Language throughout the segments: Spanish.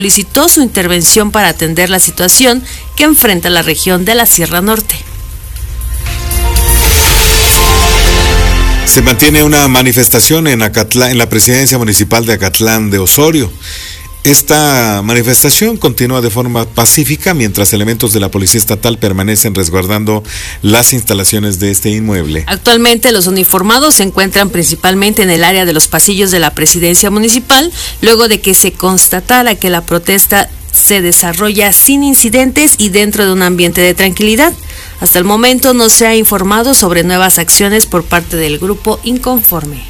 solicitó su intervención para atender la situación que enfrenta la región de la Sierra Norte. Se mantiene una manifestación en Acatlán, en la presidencia municipal de Acatlán de Osorio. Esta manifestación continúa de forma pacífica mientras elementos de la Policía Estatal permanecen resguardando las instalaciones de este inmueble. Actualmente los uniformados se encuentran principalmente en el área de los pasillos de la presidencia municipal, luego de que se constatara que la protesta se desarrolla sin incidentes y dentro de un ambiente de tranquilidad. Hasta el momento no se ha informado sobre nuevas acciones por parte del grupo inconforme.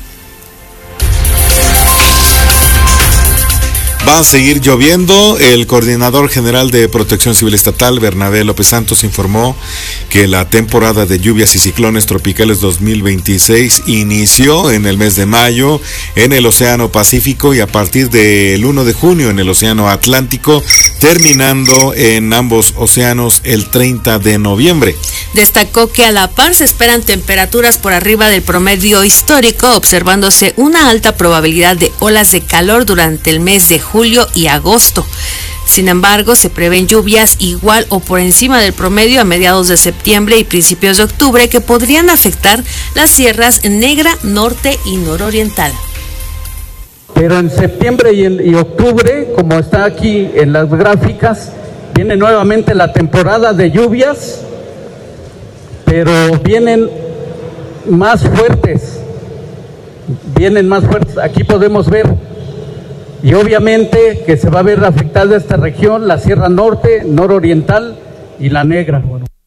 Va a seguir lloviendo. El coordinador general de Protección Civil Estatal, Bernabé López Santos, informó que la temporada de lluvias y ciclones tropicales 2026 inició en el mes de mayo en el Océano Pacífico y a partir del 1 de junio en el Océano Atlántico, terminando en ambos océanos el 30 de noviembre. Destacó que a la par se esperan temperaturas por arriba del promedio histórico, observándose una alta probabilidad de olas de calor durante el mes de julio y agosto. Sin embargo, se prevén lluvias igual o por encima del promedio a mediados de septiembre y principios de octubre que podrían afectar las sierras Negra, Norte y Nororiental. Pero en septiembre y octubre, como está aquí en las gráficas, viene nuevamente la temporada de lluvias, pero vienen más fuertes. Aquí podemos ver. Y obviamente que se va a ver afectada esta región, la Sierra Norte, Nororiental y la Negra.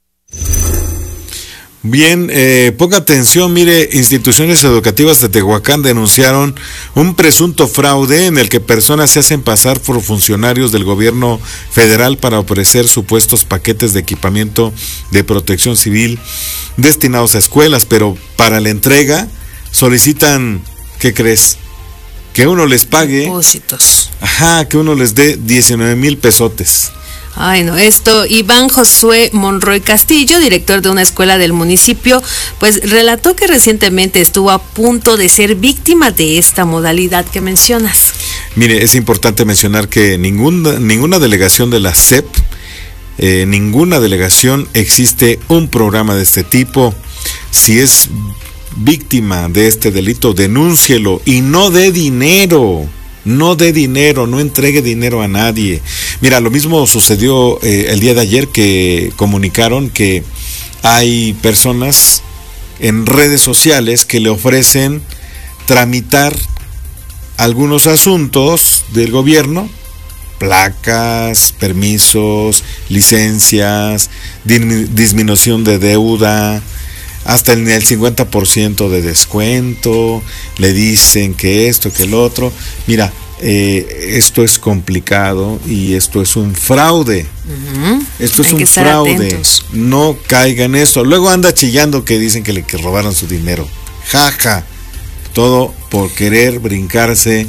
Bien, ponga atención, mire, instituciones educativas de Tehuacán denunciaron un presunto fraude en el que personas se hacen pasar por funcionarios del gobierno federal para ofrecer supuestos paquetes de equipamiento de protección civil destinados a escuelas, pero para la entrega solicitan, ¿qué crees? Que uno les pague. Depósitos. Que uno les dé 19,000 pesotes. Ay, no, esto, Iván Josué Monroy Castillo, director de una escuela del municipio, pues relató que recientemente estuvo a punto de ser víctima de esta modalidad que mencionas. Mire, es importante mencionar que ninguna delegación de la SEP, ninguna delegación existe un programa de este tipo. Si es víctima de este delito, denúncielo y no dé dinero. No entregue dinero a nadie. Mira, lo mismo sucedió el día de ayer, que comunicaron que hay personas en redes sociales que le ofrecen tramitar algunos asuntos del gobierno, placas, permisos, licencias, disminución de deuda, hasta en el 50% de descuento, le dicen que esto, que el otro. Mira, esto es complicado y esto es un fraude. Esto es un fraude. Atentos. No caiga en esto. Luego anda chillando que dicen que robaron su dinero. Jaja. Todo por querer brincarse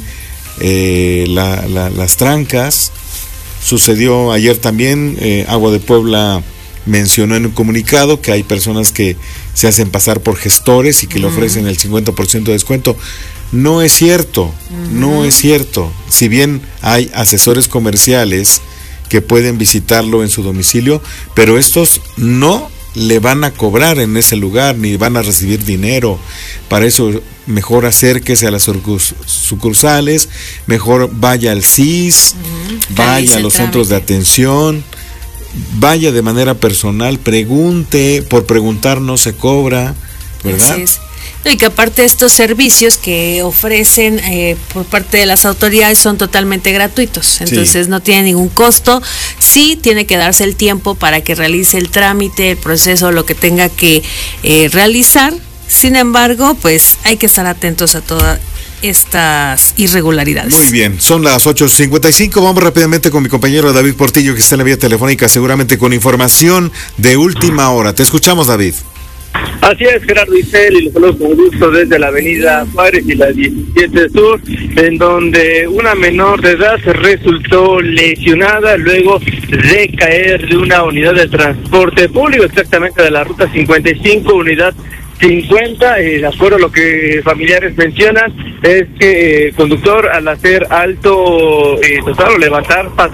las trancas. Sucedió ayer también. Agua de Puebla mencionó en un comunicado que hay personas que se hacen pasar por gestores y que le ofrecen el 50% de descuento. No es cierto, no es cierto. Si bien hay asesores comerciales que pueden visitarlo en su domicilio, pero estos no le van a cobrar en ese lugar ni van a recibir dinero. Para eso mejor acérquese a las sucursales, mejor vaya al CIS, vaya a los centros de atención, vaya de manera personal, pregunte, por preguntar no se cobra, ¿verdad? Así es. Y que aparte estos servicios que ofrecen por parte de las autoridades son totalmente gratuitos, entonces no tiene ningún costo. Sí tiene que darse el tiempo para que realice el trámite, el proceso, lo que tenga que realizar. Sin embargo, pues hay que estar atentos a todas estas irregularidades. Muy bien, son las 8:55. Vamos rápidamente con mi compañero David Portillo, que está en la vía telefónica, seguramente con información de última hora. Te escuchamos, David. Así es, Gerardo Isel, y los saludos con gusto desde la avenida Juárez y la 17 Sur, en donde una menor de edad resultó lesionada luego de caer de una unidad de transporte público, exactamente de la ruta 55, unidad 50, de acuerdo a lo que familiares mencionan, es que el conductor, al hacer alto total o levantar